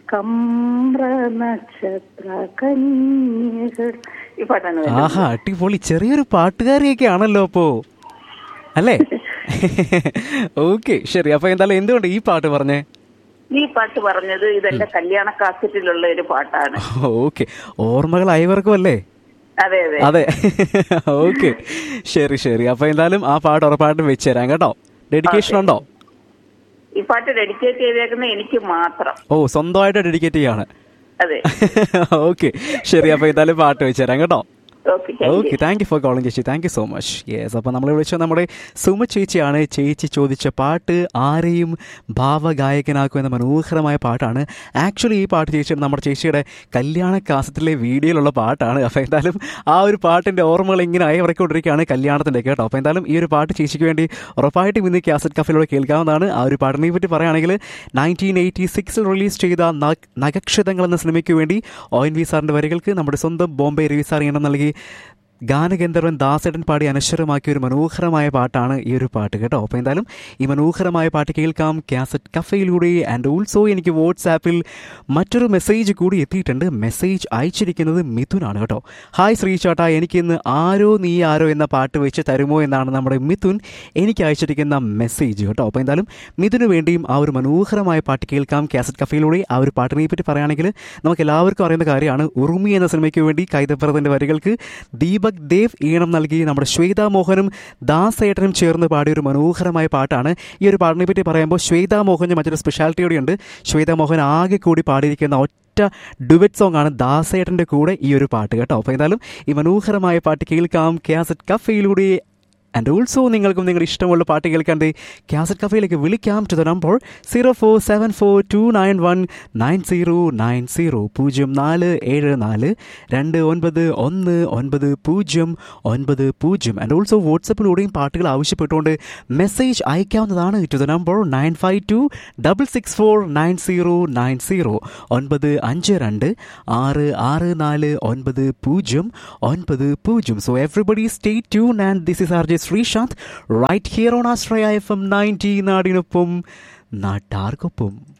കമ്ര നക്ഷത്ര കന്യകൾ. ഈ പാട്ടാണ് വേണ്ടത്. ആഹാ, അടിപൊളി. ചെറിയൊരു പാട്ടുകാരിയൊക്കെ ആണല്ലോ അപ്പോ, അല്ലേ? ഓക്കെ, ശരി. അപ്പൊ എന്തായാലും എന്തുകൊണ്ട് ഈ പാട്ട് പറഞ്ഞേ? ഈ പാട്ട് പറഞ്ഞത് ഇതെന്റെ കല്യാണ കാസറ്റിലുള്ള ഒരു പാട്ടാണ്. ഓക്കെ, ഓർമ്മകൾ അയവർക്കും അല്ലേ? അതെ അതെ അതെ. ഓക്കെ, ശരി ശരി. അപ്പൊ എന്തായാലും ആ പാട്ട് ഉറപ്പായിട്ടും വെച്ച് തരാം കേട്ടോ. ഡെഡിക്കേഷൻ ഉണ്ടോ? ഈ പാട്ട് ഡെഡിക്കേറ്റ് ചെയ്തേക്കുന്ന എനിക്ക് മാത്രം. ഓ, സ്വന്തമായിട്ട് ഡെഡിക്കേറ്റ് ചെയ്യാണ്. അതെ. ഓക്കെ, ശരി. അപ്പൊ എന്തായാലും പാട്ട് വെച്ച് തരാം കേട്ടോ. Okay, thank you for calling ചേച്ചി. Thank you so much. Yes, അപ്പോൾ നമ്മൾ വിളിച്ചത് നമ്മുടെ സുമ ചേച്ചിയാണ്. ചേച്ചി ചോദിച്ച പാട്ട് ആരെയും ഭാവഗായകനാക്കും എന്ന മനോഹരമായ പാട്ടാണ്. ആക്ച്വലി ഈ പാട്ട് നമ്മുടെ ചേച്ചിയുടെ കല്യാണ കാസറ്റിലെ വീഡിയോയിലുള്ള പാട്ടാണ്. അപ്പോൾ എന്തായാലും ആ ഒരു പാട്ടിൻ്റെ ഓർമ്മകൾ ഇങ്ങനെ അയവിറക്കൊണ്ടിരിക്കുകയാണ് കല്യാണത്തിൻ്റെ കേട്ടോ. അപ്പോൾ എന്തായാലും ഈ ഒരു പാട്ട് ചേച്ചിക്ക് വേണ്ടി ഉറപ്പായിട്ടും ഇന്ന് കാസറ്റ് കഫയിലൂടെ കേൾക്കാവുന്നതാണ്. ആ ഒരു പാട്ടിനെ പറ്റി പറയുകയാണെങ്കിൽ 1986 റിലീസ് ചെയ്ത നഖക്ഷതങ്ങൾ എന്ന സിനിമയ്ക്ക് വേണ്ടി ONV സാറിൻ്റെ വരികൾക്ക് നമ്മുടെ സ്വന്തം ബോംബെ രവി സാർ ഈണം നൽകി ഗാനഗന്ധർവൻ ദാസേട്ടൻ പാടി അനശ്വരമാക്കിയ ഒരു മനോഹരമായ പാട്ടാണ് ഈ ഒരു പാട്ട് കേട്ടോ. അപ്പോൾ എന്തായാലും ഈ മനോഹരമായ പാട്ട് കേൾക്കാം കാസറ്റ് കഫയിലൂടെ. ആൻഡ് ഓൾസോ എനിക്ക് വാട്സാപ്പിൽ മറ്റൊരു മെസ്സേജ് കൂടി എത്തിയിട്ടുണ്ട്. മെസ്സേജ് അയച്ചിരിക്കുന്നത് മിഥുനാണ് കേട്ടോ. ഹായ് ശ്രീചാട്ടാ, എനിക്കിന്ന് ആരോ നീ ആരോ എന്ന പാട്ട് വെച്ച് തരുമോ എന്നാണ് നമ്മുടെ മിഥുൻ എനിക്ക് അയച്ചിരിക്കുന്ന മെസ്സേജ് കേട്ടോ. അപ്പോൾ എന്തായാലും മിഥുന് വേണ്ടിയും ആ ഒരു മനോഹരമായ പാട്ട് കേൾക്കാം കാസറ്റ് കഫയിലൂടെ. ആ ഒരു പാട്ടിനെ പറ്റി പറയുകയാണെങ്കിൽ നമുക്ക് എല്ലാവർക്കും അറിയുന്ന കാര്യമാണ്. ഉറുമി എന്ന സിനിമയ്ക്ക് വേണ്ടി കൈതപ്പുറത്തിൻ്റെ വരികൾക്ക് ദീപക് ദേവ് ഈണം നൽകി നമ്മുടെ ശ്വേതാ മോഹനും ദാസേട്ടനും ചേർന്ന് പാടിയ ഒരു മനോഹരമായ പാട്ടാണ്. ഈ ഒരു പാട്ടിനെ പറ്റി പറയുമ്പോൾ ശ്വേതാ മോഹന് മറ്റൊരു സ്പെഷ്യാലിറ്റി കൂടിയുണ്ട്. ശ്വേതാ മോഹൻ ആകെ കൂടി പാടിയിരിക്കുന്ന ഒറ്റ ഡുവറ്റ് സോങ് ആണ് ദാസേട്ടൻ്റെ കൂടെ ഈ ഒരു പാട്ട് കേട്ടോ. അപ്പോൾ എന്തായാലും ഈ മനോഹരമായ പാട്ട് കേൾക്കാം കാസറ്റ് കഫയിലൂടെ. ആൻഡ് ഓൾസോ നിങ്ങൾക്കും നിങ്ങളുടെ ഇഷ്ടമുള്ള പാട്ട് കേൾക്കാൻ കാസറ്റ് കഫയിലേക്ക് വിളിക്കാം to the number 0474299090 0474299090. And also വാട്സപ്പിലൂടെയും പാട്ടുകൾ ആവശ്യപ്പെട്ടുകൊണ്ട് മെസ്സേജ് അയക്കാവുന്നതാണ് to the number 9526649090 952-664-9090. So everybody stay tuned and this is RJ Srishant right here on Astraya FM 90 നാടിനൊപ്പം നാട്ടാർക്കൊപ്പം.